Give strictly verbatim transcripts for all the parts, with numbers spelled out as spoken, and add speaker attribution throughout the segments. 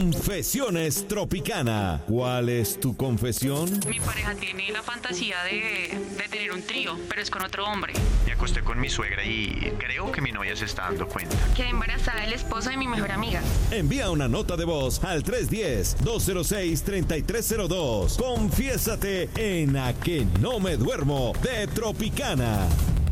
Speaker 1: Confesiones Tropicana. ¿Cuál es tu confesión?
Speaker 2: Mi pareja tiene la fantasía de, de tener un trío, pero es con otro hombre.
Speaker 3: Me acosté con mi suegra y creo que mi novia se está dando cuenta.
Speaker 2: Quedé embarazada del esposo de mi mejor amiga.
Speaker 1: Envía una nota de voz al tres uno cero, dos cero seis, tres tres cero dos. Confiésate en A Que No Me Duermo de Tropicana.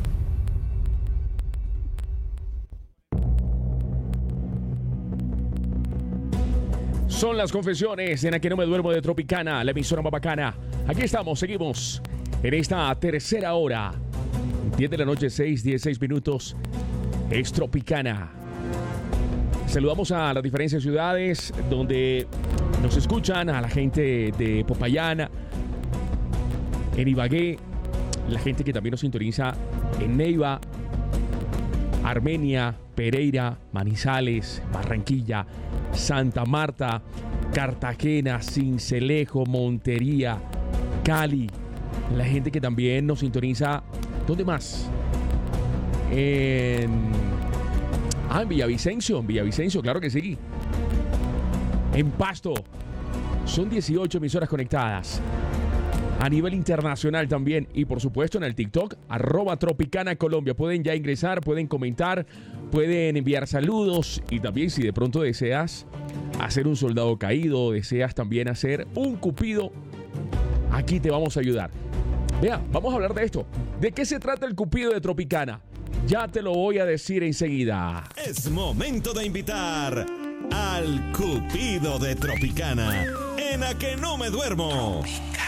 Speaker 4: Son las confesiones en A Que No Me Duermo de Tropicana, la emisora más bacana. Aquí estamos, seguimos en esta tercera hora. diez de la noche, seis, dieciséis minutos. Es Tropicana. Saludamos a las diferentes ciudades donde nos escuchan, a la gente de Popayán, en Ibagué, la gente que también nos sintoniza en Neiva, Armenia, Pereira, Manizales, Barranquilla, Santa Marta, Cartagena, Sincelejo, Montería, Cali. La gente que también nos sintoniza, ¿dónde más? En... Ah, en Villavicencio, en Villavicencio, claro que sí. En Pasto. Son dieciocho emisoras conectadas. A nivel internacional también. Y por supuesto en el TikTok, arroba Tropicana Colombia. Pueden ya ingresar, pueden comentar, pueden enviar saludos. Y también si de pronto deseas hacer un soldado caído, deseas también hacer un cupido, aquí te vamos a ayudar. Vea, vamos a hablar de esto. ¿De qué se trata el cupido de Tropicana? Ya te lo voy a decir enseguida.
Speaker 1: Es momento de invitar al cupido de Tropicana en A Que No Me Duermo.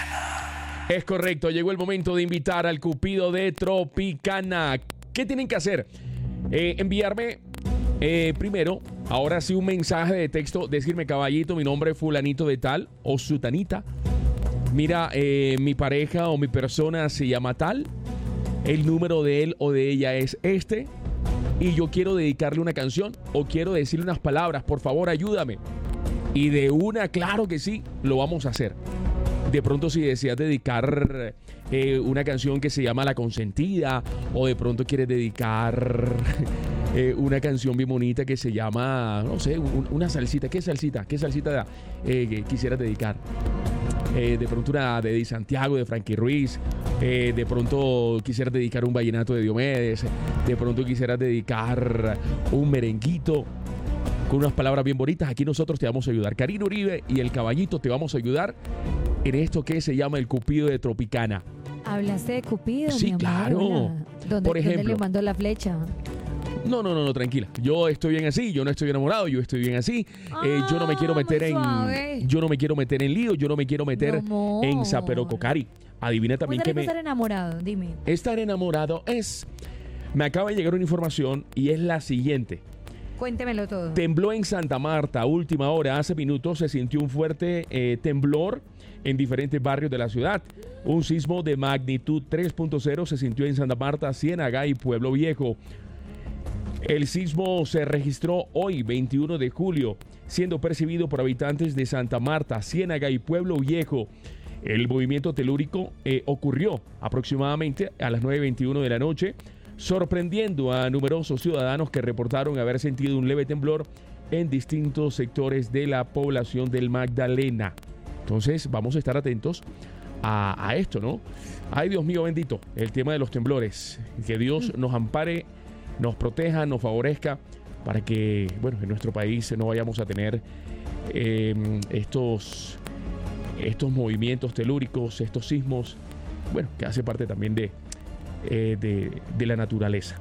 Speaker 4: Es correcto, llegó el momento de invitar al cupido de Tropicana. ¿Qué tienen que hacer? Eh, enviarme eh, primero, ahora sí, un mensaje de texto, decirme: caballito, mi nombre es fulanito de tal o sutanita. Mira, eh, mi pareja o mi persona se llama tal. El número de él o de ella es este. Y yo quiero dedicarle una canción o quiero decirle unas palabras. Por favor, ayúdame. Y de una, claro que sí, lo vamos a hacer. De pronto, si deseas dedicar eh, una canción que se llama La Consentida, o de pronto quieres dedicar eh, una canción bien bonita que se llama, no sé, un, una salsita. ¿Qué salsita? ¿Qué salsita eh, que quisieras dedicar? Eh, de pronto una de Di Santiago, de Frankie Ruiz. Eh, de pronto quisieras dedicar un vallenato de Diomedes. De pronto quisieras dedicar un merenguito con unas palabras bien bonitas. Aquí nosotros te vamos a ayudar. Karina Uribe y el Caballito te vamos a ayudar en esto que se llama el cupido de Tropicana.
Speaker 5: ¿Hablaste de cupido?
Speaker 4: Sí,
Speaker 5: mi amor?
Speaker 4: claro.
Speaker 5: ¿Dónde,
Speaker 4: Por ejemplo,
Speaker 5: ¿Dónde le mandó la flecha?
Speaker 4: No, no, no, no, tranquila. Yo estoy bien así, yo no estoy enamorado, yo estoy bien así.
Speaker 5: Ah,
Speaker 4: eh, yo no me quiero meter en
Speaker 5: suave.
Speaker 4: yo no me quiero meter en lío, yo no me quiero meter
Speaker 5: No,
Speaker 4: en Zaperoco, Cari. Adivina también que me
Speaker 5: estar enamorado? Dime.
Speaker 4: estar enamorado es. Me acaba de llegar una información y es la siguiente.
Speaker 5: Cuéntemelo todo.
Speaker 4: Tembló en Santa Marta, última hora, hace minutos se sintió un fuerte eh, temblor en diferentes barrios de la ciudad. Un sismo de magnitud tres punto cero se sintió en Santa Marta, Ciénaga y Pueblo Viejo. El sismo se registró hoy, veintiuno de julio, siendo percibido por habitantes de Santa Marta, Ciénaga y Pueblo Viejo. El movimiento telúrico eh, ocurrió aproximadamente a las nueve y veintiuno de la noche, sorprendiendo a numerosos ciudadanos que reportaron haber sentido un leve temblor en distintos sectores de la población del Magdalena. Entonces vamos a estar atentos a, a esto, ¿no? Ay, Dios mío bendito, el tema de los temblores. Que Dios nos ampare, nos proteja, nos favorezca para que, bueno, en nuestro país no vayamos a tener eh, estos, estos movimientos telúricos, estos sismos, bueno, que hace parte también de Eh, de, de la naturaleza.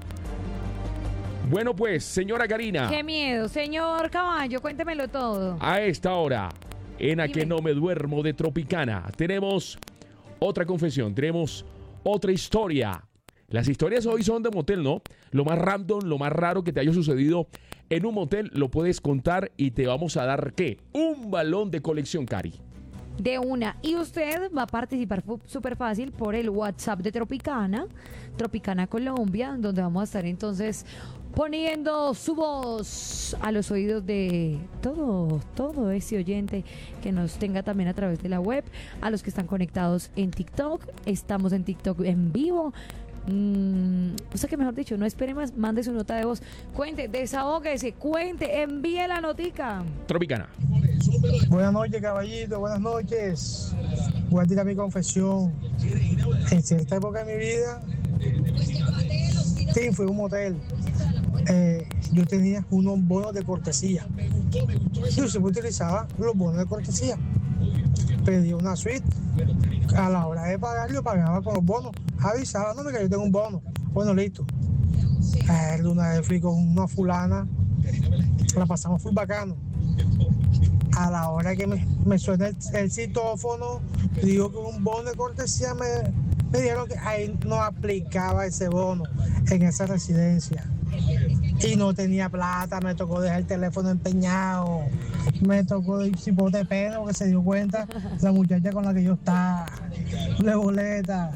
Speaker 4: Bueno, pues, señora Karina.
Speaker 5: Qué miedo, señor Caballo, cuéntemelo todo.
Speaker 4: A esta hora, en A Que No Me Duermo de Tropicana, tenemos otra confesión, tenemos otra historia. Las historias hoy son de motel, ¿no? Lo más random, lo más raro que te haya sucedido en un motel, lo puedes contar y te vamos a dar, ¿qué? Un balón de colección, Cari.
Speaker 5: De una. Y usted va a participar súper fácil por el WhatsApp de Tropicana, Tropicana Colombia, donde vamos a estar entonces poniendo su voz a los oídos de todo, todo ese oyente que nos tenga también a través de la web, a los que están conectados en TikTok. Estamos en TikTok en vivo. Mm, o sea que mejor dicho, no espere más, mande su nota de voz, cuente, desahógese, cuente, envíe la notica.
Speaker 4: Tropicana.
Speaker 6: Buenas noches, caballito, buenas noches. Voy a tirar mi confesión. En cierta época de mi vida, sí, fue un motel. Eh, yo tenía unos bonos de cortesía. Yo siempre utilizaba los bonos de cortesía. Pedí una suite. A la hora de pagar, yo pagaba con los bonos. Avisaba, no, que yo tengo un bono. Bueno, listo. Eh, una vez fui con una fulana. La pasamos full bacano. A la hora que me, me suena el, el citófono, digo que un bono de cortesía me, me dijeron que ahí no aplicaba ese bono en esa residencia. Y no tenía plata, me tocó dejar el teléfono empeñado, me tocó ir sin pote de pena porque se dio cuenta la muchacha con la que yo estaba, de boleta.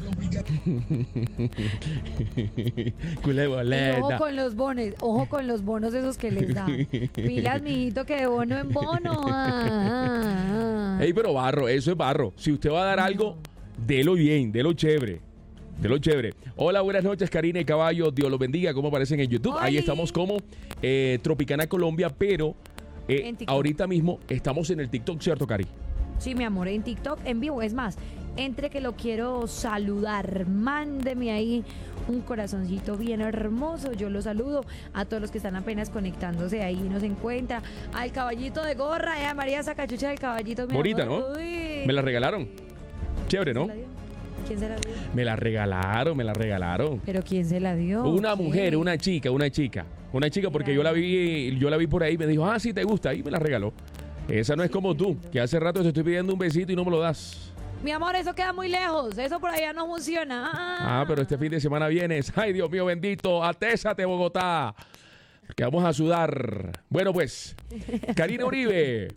Speaker 4: Culé boleta.
Speaker 5: Ojo con los bonos, ojo con los bonos esos que les dan. Pilas, mijito, que de bono en bono. Ah, ah, ah.
Speaker 4: Ey, pero barro, eso es barro. Si usted va a dar algo, délo bien, délo chévere. De lo chévere. Hola, buenas noches, Karina y Caballo. Dios los bendiga. ¿Cómo aparecen en YouTube?
Speaker 5: ¡Oli!
Speaker 4: Ahí estamos como eh, Tropicana Colombia, pero eh, ahorita mismo estamos en el TikTok, ¿cierto, Cari?
Speaker 5: Sí, mi amor, en TikTok, en vivo. Es más, entre que lo quiero saludar, mándeme ahí un corazoncito bien hermoso. Yo lo saludo a todos los que están apenas conectándose ahí. Nos encuentra al caballito de gorra, eh, a María Sacachucha del caballito. Mi
Speaker 4: Bonita,
Speaker 5: amor.
Speaker 4: ¿no?
Speaker 5: Uy.
Speaker 4: Me la regalaron. Chévere, ¿no?
Speaker 5: ¿Quién se la dio?
Speaker 4: Me la regalaron, me la regalaron.
Speaker 5: ¿Pero quién se la dio?
Speaker 4: Una
Speaker 5: ¿Qué?
Speaker 4: mujer, una chica, una chica. Una chica porque yo la vi, yo la vi por ahí y me dijo, ah, sí, te gusta, y me la regaló. Esa no es como tú, que hace rato te estoy pidiendo un besito y no me lo das.
Speaker 5: Mi amor, eso queda muy lejos. Eso por allá no funciona.
Speaker 4: Ah, pero este fin de semana vienes. Ay, Dios mío bendito, atésate, Bogotá. Que vamos a sudar. Bueno, pues, Karina Uribe,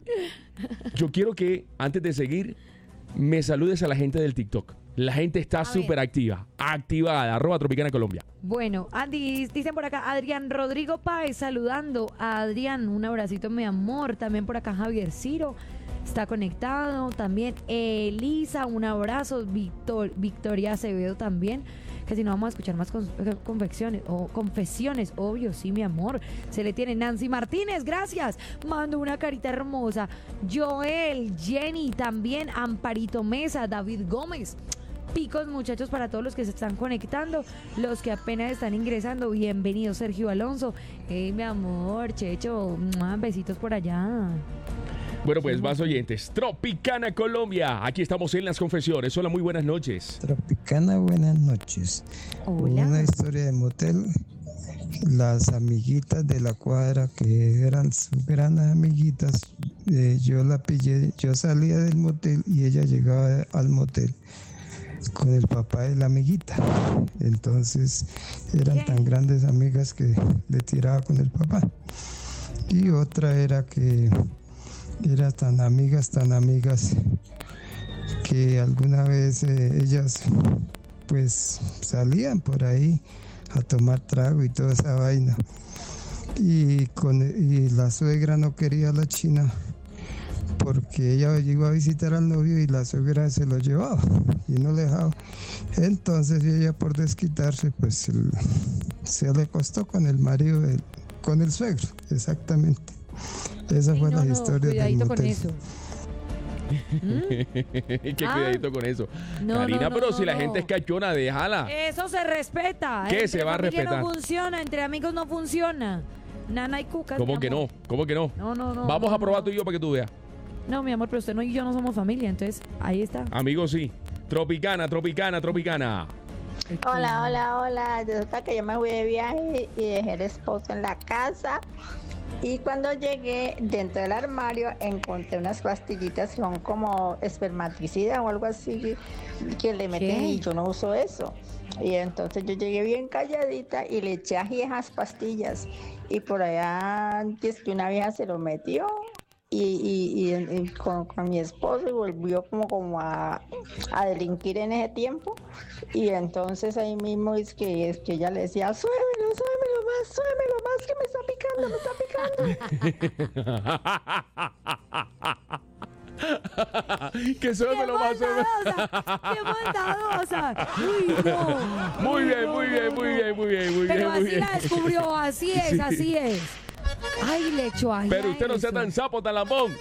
Speaker 4: yo quiero que, antes de seguir, me saludes a la gente del TikTok. La gente está súper activa, activada, arroba Tropicana Colombia.
Speaker 5: Bueno, Andy, dicen por acá, Adrián Rodrigo Páez saludando. A Adrián, un abracito, mi amor. También por acá Javier Ciro está conectado. También Elisa, un abrazo. Victor, Victoria Acevedo también. Que si no vamos a escuchar más con, confecciones o confesiones, obvio, sí, mi amor. Se le tiene Nancy Martínez, gracias. Mando una carita hermosa. Joel, Jenny, también Amparito Mesa, David Gómez. Picos, muchachos, para todos los que se están conectando, los que apenas están ingresando, bienvenido Sergio Alonso. Hey, mi amor, Checho, ¡mua! Besitos por allá.
Speaker 4: Bueno, pues más oyentes. Tropicana Colombia, aquí estamos en las confesiones. Hola, muy buenas noches.
Speaker 7: Tropicana, buenas noches.
Speaker 5: Hola.
Speaker 7: Una historia de motel. Las amiguitas de la cuadra, que eran sus grandes amiguitas, eh, yo la pillé, yo salía del motel y ella llegaba al motel con el papá de la amiguita. Entonces eran
Speaker 5: ¿Qué?
Speaker 7: tan grandes amigas que le tiraba con el papá. Y otra era que eran tan amigas, tan amigas que alguna vez eh, ellas pues salían por ahí a tomar trago y toda esa vaina. Y, con, y la suegra no quería a la china porque ella iba a visitar al novio y la suegra se lo llevaba y no le dejaba. Entonces ella, por desquitarse, pues el, se le acostó con el marido, del, con el suegro, exactamente. Esa
Speaker 5: Ay,
Speaker 7: fue
Speaker 5: no,
Speaker 7: la
Speaker 5: no,
Speaker 7: historia del
Speaker 5: cuidadito con
Speaker 7: motel.
Speaker 5: eso.
Speaker 4: Qué
Speaker 5: Ah.
Speaker 4: cuidadito con eso.
Speaker 5: No,
Speaker 4: Karina,
Speaker 5: no, no,
Speaker 4: pero
Speaker 5: no,
Speaker 4: si la
Speaker 5: no.
Speaker 4: gente es cachona, déjala.
Speaker 5: Eso se respeta.
Speaker 4: ¿Qué
Speaker 5: Entre
Speaker 4: se va a
Speaker 5: familia
Speaker 4: respetar?
Speaker 5: No funciona, entre amigos no funciona. Nana y cucas.
Speaker 4: ¿Cómo
Speaker 5: mi
Speaker 4: que
Speaker 5: amor.
Speaker 4: no? ¿Cómo que no?
Speaker 5: No, no, no.
Speaker 4: Vamos
Speaker 5: no,
Speaker 4: a probar
Speaker 5: no.
Speaker 4: tú y yo para que tú veas.
Speaker 5: No, mi amor, pero usted no y yo no somos familia, entonces ahí está.
Speaker 4: Amigos, sí. Tropicana, tropicana, tropicana.
Speaker 8: Hola, hola, hola. Resulta que yo me fui de viaje y dejé el esposo en la casa. Y cuando llegué dentro del armario encontré unas pastillitas que son como espermaticida o algo así que le meten
Speaker 5: ¿Qué?
Speaker 8: y yo no uso eso. Y entonces yo llegué bien calladita y le eché a viejas pastillas. Y por allá antes que una vieja se lo metió. Y, y, y, y con, con mi esposo y volvió como, como a, a delinquir en ese tiempo. Y entonces ahí mismo es que, es que ella le decía, súbemelo, súbemelo más, súbemelo más, que me está picando, me está picando.
Speaker 4: Que suéltame lo más.
Speaker 5: ¡Qué bondadosa! ¡Uy, no!
Speaker 4: Muy bien,
Speaker 5: No,
Speaker 4: muy
Speaker 5: no,
Speaker 4: bien,
Speaker 5: no.
Speaker 4: muy bien, muy bien, muy
Speaker 5: Pero
Speaker 4: bien, muy
Speaker 5: así
Speaker 4: bien.
Speaker 5: la descubrió, así es,
Speaker 4: Sí.
Speaker 5: así es. Ay, le echó ahí.
Speaker 4: Pero
Speaker 5: a
Speaker 4: usted no sea
Speaker 5: eso.
Speaker 4: tan sapo, tan lambón.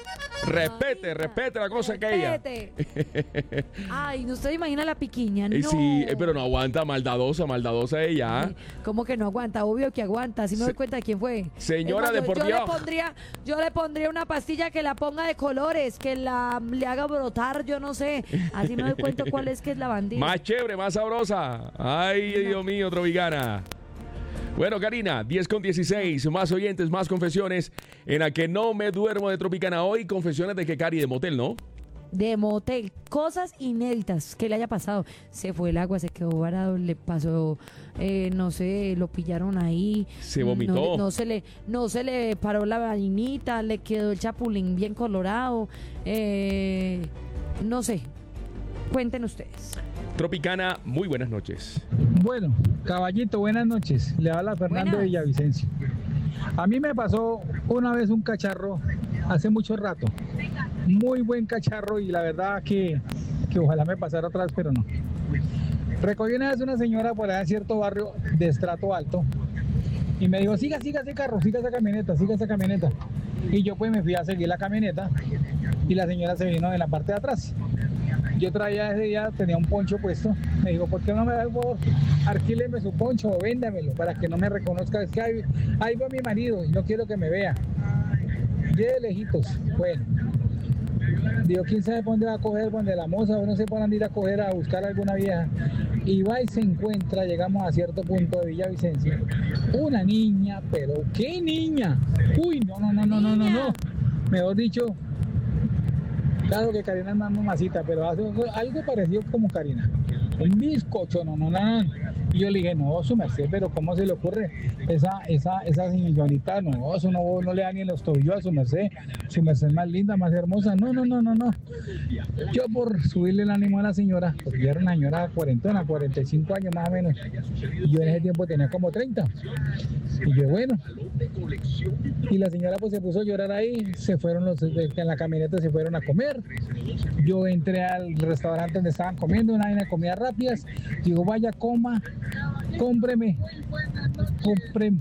Speaker 4: Respete, respete la cosa aquella.
Speaker 5: Respete. Ay, no se imagina la piquiña,
Speaker 4: Eh,
Speaker 5: no.
Speaker 4: Sí, eh, pero no aguanta, maldadosa, maldadosa ella.
Speaker 5: ¿Cómo que no aguanta? Obvio que aguanta. Así me doy cuenta de quién fue.
Speaker 4: Señora
Speaker 5: Es más,
Speaker 4: de
Speaker 5: yo-
Speaker 4: por
Speaker 5: yo
Speaker 4: Dios.
Speaker 5: le pondría, yo le pondría una pastilla que la ponga de colores, que la le haga brotar, yo no sé. Así me doy cuenta cuál es que es la bandida.
Speaker 4: Más chévere, más sabrosa. Ay, Dios mío, Tropicana. Bueno, Karina, diez con dieciséis, más oyentes, más confesiones. En la que no me duermo de Tropicana hoy, confesiones de que Cari de motel, ¿no?
Speaker 5: De motel, cosas inéditas que le haya pasado. Se fue el agua, se quedó varado, le pasó, eh, no sé, lo pillaron ahí.
Speaker 4: Se vomitó.
Speaker 5: No, le- no se le, no se le paró la vainita, le quedó el chapulín bien colorado. Eh, no sé. Cuenten ustedes.
Speaker 4: Tropicana, muy buenas noches.
Speaker 9: Bueno, caballito, buenas noches. Le habla Fernando
Speaker 5: Buenas.
Speaker 9: Villavicencio. A mí me pasó una vez un cacharro hace mucho rato. Muy buen cacharro y la verdad que, que ojalá me pasara otra vez, pero no. Recogí una vez una señora por allá en cierto barrio de estrato alto y me dijo, siga, siga ese carro, siga esa camioneta, siga esa camioneta. Y yo pues me fui a seguir la camioneta y la señora se vino de la parte de atrás. Yo traía ese día, tenía un poncho puesto. Me dijo, ¿por qué no me da el favor? Alquíleme su poncho o véndamelo para que no me reconozca. Es que ahí, ahí va mi marido y no quiero que me vea. Lleve lejitos. Bueno. Digo, ¿quién sabe por dónde va a coger? Donde la moza, o no sé por dónde ir a coger a buscar a alguna vieja. Y va y se encuentra, llegamos a cierto punto de Villavicencio, una niña, pero ¿qué niña? Uy, no, no, no, no, no, no, no. Mejor dicho, claro que Karina es más mamacita, pero hace algo parecido como Karina. Un bizcocho, no, no, no, no. Y yo le dije, no, su merced, pero ¿cómo se le ocurre? Esa, esa, esa señorita, no, eso no, no le da ni en los tobillos a su merced. Su merced es más linda, más hermosa. No, no, no, no, no. Yo por subirle el ánimo a la señora, porque yo era una señora cuarentona, cuarenta y cinco años más o menos. Y yo en ese tiempo tenía como treinta. Y yo, bueno. Y la señora pues se puso a llorar ahí, se fueron los, en la camioneta se fueron a comer. Yo entré al restaurante donde estaban comiendo, una vaina de comidas rápidas. Digo, vaya, coma, cómpreme, cómpreme,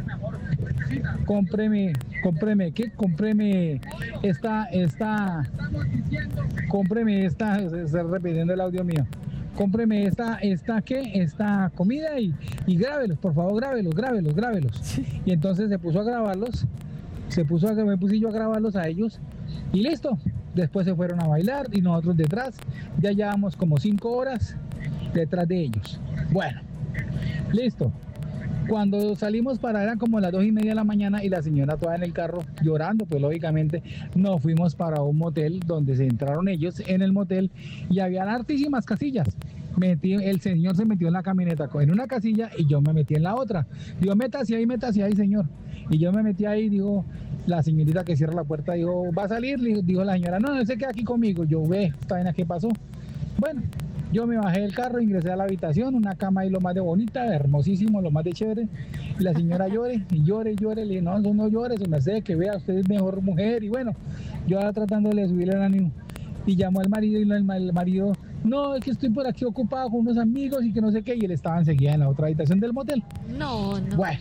Speaker 9: cómpreme, cómpreme, ¿qué? Cómpreme esta, esta, cómpreme esta, se está repitiendo el audio mío. Cómpreme esta, esta, ¿qué? Esta comida y, y grábelos, por favor, grábelos, grábelos, grábelos. Y entonces se puso a grabarlos, se puso a, me puse yo a grabarlos a ellos y listo. Después se fueron a bailar y nosotros detrás, ya llevamos como cinco horas detrás de ellos. Bueno, listo. Cuando salimos para eran como las dos y media de la mañana y la señora todavía en el carro llorando, pues lógicamente nos fuimos para un motel donde se entraron ellos en el motel y habían hartísimas casillas. Metí, el señor se metió en la camioneta en una casilla y yo me metí en la otra. Digo, métase ahí, métase ahí, señor. Y yo me metí ahí, digo, la señorita que cierra la puerta dijo, ¿va a salir? Dijo la señora, no, no se queda aquí conmigo. Yo, ve, esta vaina, ¿qué pasó? Bueno, yo me bajé del carro, ingresé a la habitación, una cama ahí lo más de bonita, hermosísimo, lo más de chévere. Y la señora llore, y llore, llore. Le dije, no, no, no llore, se me hace que vea, usted es mejor mujer. Y bueno, yo ahora tratándole de subirle el ánimo. Y llamó al marido y el marido, no, es que estoy por aquí ocupado con unos amigos y que no sé qué. Y él estaba enseguida en la otra habitación del motel.
Speaker 5: No, no.
Speaker 9: Bueno.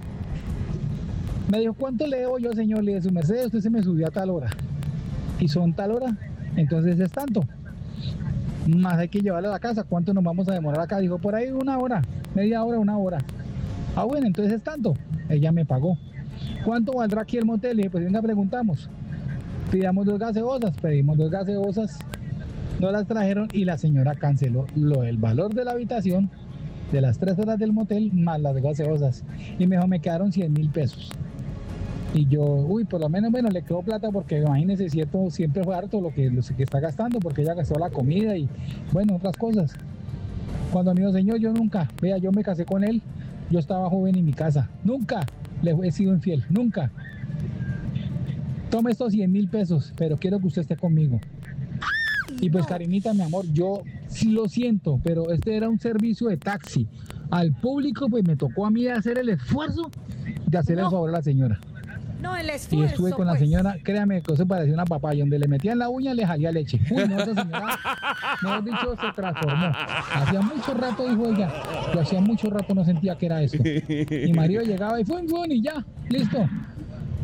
Speaker 9: Me dijo, ¿cuánto le debo yo, señor? Le dije, su merced, usted se me subió a tal hora. Y son tal hora, entonces es tanto. Más hay que llevarlo a la casa. ¿Cuánto nos vamos a demorar acá? Dijo, por ahí una hora, media hora, una hora. Ah, bueno, entonces es tanto. Ella me pagó. ¿Cuánto valdrá aquí el motel? Le dije, pues venga, preguntamos. Pidamos dos gaseosas, pedimos dos gaseosas, no las trajeron y la señora canceló lo del valor de la habitación, de las tres horas del motel, más las gaseosas. Y me dijo, me quedaron cien mil pesos. Y yo, uy, por lo menos, bueno, le quedó plata porque imagínese, cierto, siempre fue harto lo que, lo que está gastando porque ella gastó la comida y, bueno, otras cosas. Cuando me dijo, señor, yo nunca, vea, yo me casé con él, yo estaba joven en mi casa, nunca le he sido infiel, nunca. Tome estos cien mil pesos, pero quiero que usted esté conmigo. Y pues, Karinita, mi amor, yo sí lo siento, pero este era un servicio de taxi. Al público, pues me tocó a mí hacer el esfuerzo de hacerle el favor a la señora.
Speaker 5: No, el
Speaker 9: Y
Speaker 5: esfuerzo,
Speaker 9: estuve con la
Speaker 5: pues.
Speaker 9: señora, créame que eso parecía una papaya, donde le metían la uña le jalía leche. Uy, no, esa señora, mejor dicho, se transformó. Hacía mucho rato, dijo ella, yo hacía mucho rato no sentía que era esto. Mi marido llegaba y fue un y ya, listo.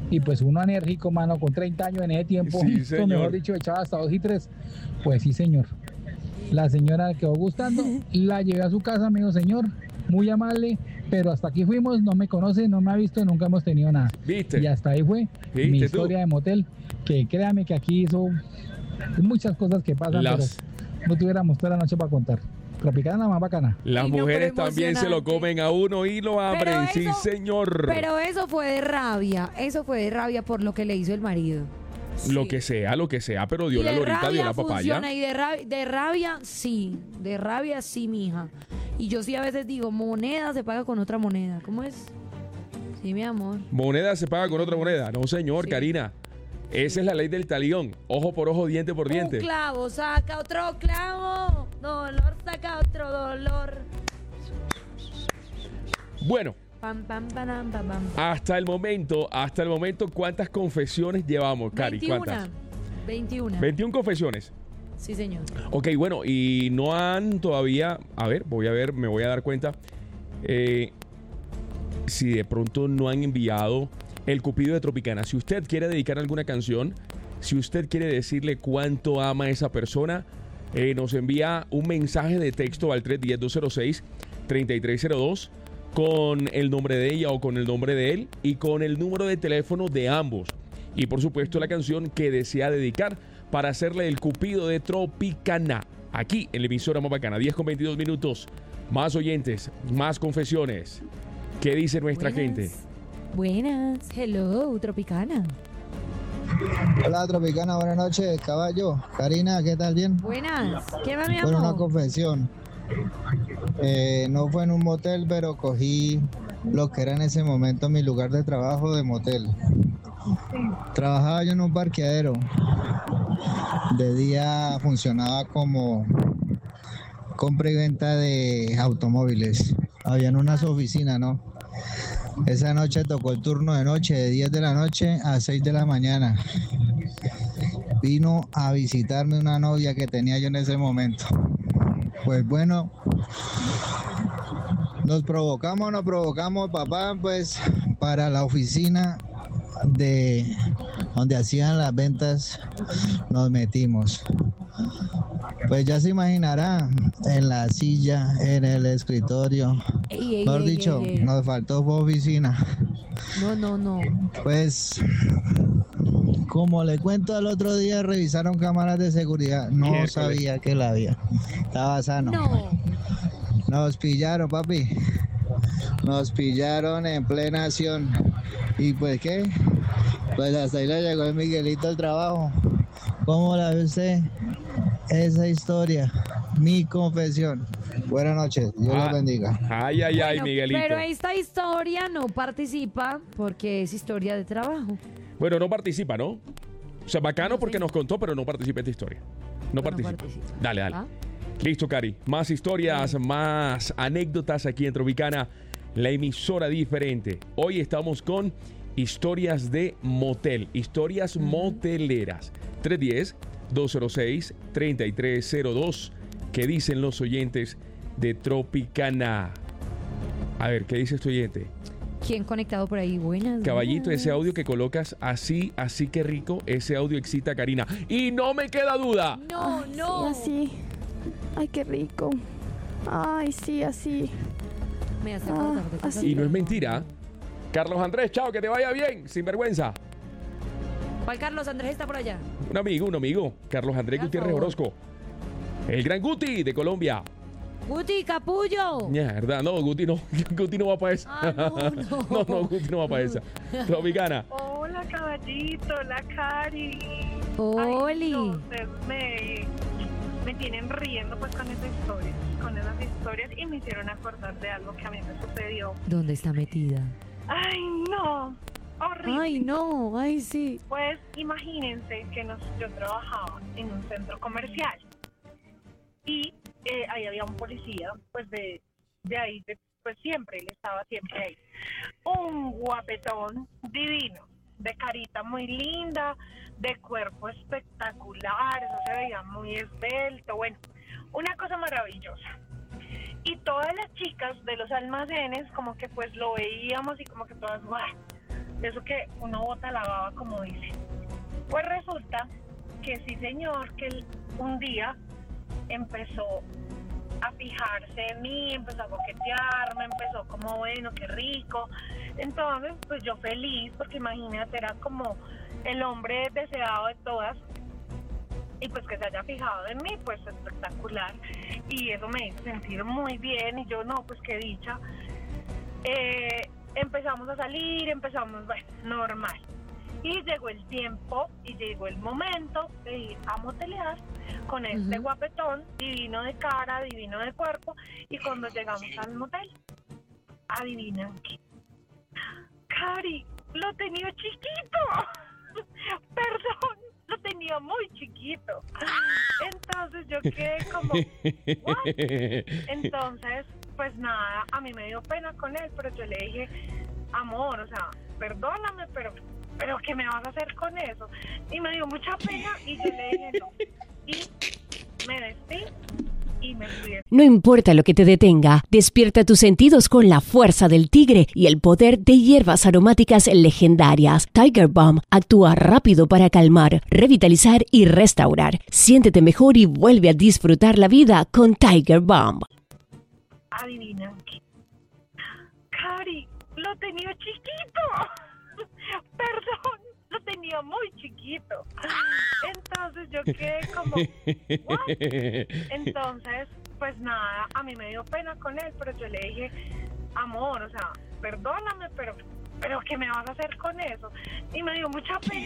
Speaker 9: Y pues uno enérgico, mano, con treinta años en ese tiempo,
Speaker 4: Sí,
Speaker 9: esto,
Speaker 4: señor.
Speaker 9: mejor dicho, echaba hasta dos y tres. Pues sí, señor. La señora le quedó gustando, la llevé a su casa, me dijo, señor, muy amable, pero hasta aquí fuimos, no me conoce, no me ha visto, nunca hemos tenido nada.
Speaker 4: ¿Viste?
Speaker 9: Y hasta ahí fue
Speaker 4: ¿Viste
Speaker 9: mi
Speaker 4: tú?
Speaker 9: historia de motel, que créame que aquí hizo muchas cosas que pasan,
Speaker 4: Las-
Speaker 9: pero no tuviéramos toda la noche para contar. Tropicana la más bacana.
Speaker 4: Las
Speaker 5: Ay, no,
Speaker 4: mujeres
Speaker 5: pero
Speaker 4: también se lo
Speaker 5: emocionante.
Speaker 4: comen a uno y lo abren, sí,
Speaker 5: eso-
Speaker 4: señor.
Speaker 5: Pero eso fue de rabia, eso fue de rabia por lo que le hizo el marido.
Speaker 4: Lo
Speaker 5: Sí.
Speaker 4: que sea, lo que sea, pero dio
Speaker 5: Y
Speaker 4: la
Speaker 5: de
Speaker 4: lorita, dio
Speaker 5: rabia
Speaker 4: la papaya.
Speaker 5: funciona, y de rabia, de rabia, sí, de rabia, sí, mija. Y yo sí a veces digo, moneda se paga con otra moneda. ¿Cómo es? Sí, mi amor.
Speaker 4: Moneda se paga con otra moneda. No, señor,
Speaker 5: Sí.
Speaker 4: Karina. Esa es la ley del talión. Ojo por ojo, diente por diente.
Speaker 5: Un clavo saca otro clavo, dolor saca otro dolor.
Speaker 4: Bueno,
Speaker 5: Pam, pam, pam, pam, pam.
Speaker 4: hasta el momento, hasta el momento, ¿cuántas confesiones llevamos, Cari? ¿Cuántas?
Speaker 5: veintiuna.
Speaker 4: veintiuna confesiones.
Speaker 5: Sí, señor.
Speaker 4: Ok, bueno, y no han todavía, a ver, voy a ver, me voy a dar cuenta, eh, si de pronto no han enviado el Cupido de Tropicana. Si usted quiere dedicar alguna canción, si usted quiere decirle cuánto ama a esa persona, eh, nos envía un mensaje de texto al tres uno cero, dos cero seis, tres tres cero dos con el nombre de ella o con el nombre de él y con el número de teléfono de ambos. Y por supuesto la canción que desea dedicar para hacerle el Cupido de Tropicana. Aquí en la emisora más bacana, diez con veintidós minutos. Más oyentes, más confesiones. ¿Qué dice nuestra
Speaker 5: Buenas.
Speaker 4: gente?
Speaker 5: Buenas. Hello, Tropicana.
Speaker 10: Hola Tropicana, buenas noches, caballo. Karina, ¿qué tal? Bien.
Speaker 5: Buenas. ¿Qué va, mi
Speaker 10: Bueno, una
Speaker 5: amor?
Speaker 10: confesión. Eh, no fue en un motel, pero cogí lo que era en ese momento mi lugar de trabajo de motel. Trabajaba yo en un parqueadero. De día funcionaba como compra y venta de automóviles. Habían unas oficinas, ¿no? Esa noche tocó el turno de noche, de diez de la noche a seis de la mañana. Vino a visitarme una novia que tenía yo en ese momento. Pues bueno, nos provocamos, nos provocamos, papá, pues para la oficina de donde hacían las ventas nos metimos. Pues ya se imaginará, en la silla, en el escritorio,
Speaker 5: Ey, ey,
Speaker 10: mejor
Speaker 5: ey,
Speaker 10: dicho,
Speaker 5: ey, ey.
Speaker 10: nos faltó oficina.
Speaker 5: No, no, no.
Speaker 10: Pues, como le cuento, el otro día revisaron cámaras de seguridad. No
Speaker 4: Miércoles.
Speaker 10: sabía que la había. Estaba sano.
Speaker 5: No.
Speaker 10: Nos pillaron, papi. Nos pillaron en plena acción. ¿Y pues qué? Pues hasta ahí le llegó el Miguelito al trabajo. ¿Cómo la ve usted? Esa historia. Mi confesión. Buenas noches. Dios
Speaker 4: Ah,
Speaker 10: los bendiga.
Speaker 4: Ay, ay, ay,
Speaker 5: Bueno,
Speaker 4: Miguelito.
Speaker 5: pero esta historia no participa porque es historia de trabajo.
Speaker 4: Bueno, no participa, ¿no? O sea, bacano
Speaker 5: No,
Speaker 4: porque
Speaker 5: sí.
Speaker 4: nos contó, pero no participa en esta historia. No
Speaker 5: Pero no
Speaker 4: participa.
Speaker 5: participa.
Speaker 4: Dale, dale.
Speaker 5: ¿Ah?
Speaker 4: Listo, Cari. Más historias, más anécdotas aquí en Tropicana, la emisora diferente. Hoy estamos con historias de motel, historias moteleras. tres uno cero, dos cero seis, tres tres cero dos. ¿Qué dicen los oyentes de Tropicana? A ver, ¿qué dice este oyente?
Speaker 5: ¿Quién conectado por ahí? Buenas.
Speaker 4: Caballito,
Speaker 5: buenas.
Speaker 4: ese audio que colocas así, así que rico, ese audio excita a Karina. Y no me queda duda.
Speaker 5: No, no.
Speaker 11: Sí, así. Ay, qué rico. Ay, sí, así.
Speaker 5: Me hace
Speaker 11: Ah,
Speaker 5: acordar de cosas
Speaker 11: así.
Speaker 4: Y no es
Speaker 5: que
Speaker 4: mentira. Carlos Andrés, chao, que te vaya bien, sin vergüenza.
Speaker 5: ¿Cuál Carlos Andrés está por allá?
Speaker 4: Un amigo, un amigo. Carlos Andrés
Speaker 5: Por
Speaker 4: Gutiérrez
Speaker 5: favor.
Speaker 4: Orozco. El gran Guti de Colombia.
Speaker 5: Guti, capullo.
Speaker 4: Mierda, no, Guti no. Guti no va para esa.
Speaker 5: Ah, no, no.
Speaker 4: no, no, Guti no va para esa. Tropicana.
Speaker 12: Hola, caballito, hola, Cari.
Speaker 5: Oli.
Speaker 12: Ay, no, ustedes me, me tienen riendo pues con esa historia, con esas historias y me hicieron acordar de algo que a mí me sucedió.
Speaker 5: ¿Dónde está metida?
Speaker 12: Ay, no, horrible.
Speaker 5: Ay, no, ay, sí.
Speaker 12: Pues imagínense que nos, yo trabajaba en un centro comercial y eh, ahí había un policía, pues de, de ahí, de, pues siempre, él estaba siempre ahí. Un guapetón divino, de carita muy linda, de cuerpo espectacular, eso se veía muy esbelto, bueno, una cosa maravillosa. Y todas las chicas de los almacenes como que pues lo veíamos y como que todas, ¡guau! eso que uno bota la baba, como dice. Pues resulta que sí, señor, que él un día empezó a fijarse en mí, empezó a coquetearme, empezó como, bueno, qué rico. Entonces, pues yo feliz, porque imagínate, era como el hombre deseado de todas, y pues que se haya fijado en mí, pues espectacular, y eso me hizo sentir muy bien, y yo, no, pues qué dicha. Eh, empezamos a salir, empezamos, bueno, normal. Y llegó el tiempo y llegó el momento de ir a motelear con este uh-huh. guapetón, divino de cara, divino de cuerpo. Y cuando llegamos al motel, adivinen qué. Cari, lo tenía chiquito. Perdón, lo tenía muy chiquito. Entonces yo quedé como, ¿what? Entonces, pues nada, a mí me dio pena con él, pero yo le dije, amor, o sea, perdóname, pero... ¿pero qué me vas a hacer con eso? Y me dio mucha pena y yo le dije no. Y me vestí y me fui.
Speaker 13: No importa lo que te detenga, despierta tus sentidos con la fuerza del tigre y el poder de hierbas aromáticas legendarias. Tiger Balm actúa rápido para calmar, revitalizar y restaurar. Siéntete mejor y vuelve a disfrutar la vida con Tiger Balm.
Speaker 12: Adivina qué. Cari, lo tenía chiquito. Perdón, lo tenía muy chiquito. Entonces yo quedé como, ¿what? Entonces, pues nada, a mí me dio pena con él, pero yo le dije, amor, o sea, perdóname, pero, pero ¿qué me vas a hacer con eso? Y me dio mucha pena